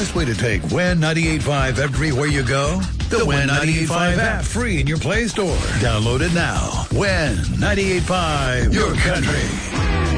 easiest way to take Win 98.5 everywhere you go? The Win 98.5 app, free in your Play Store. Download it now. Win 98.5, your country.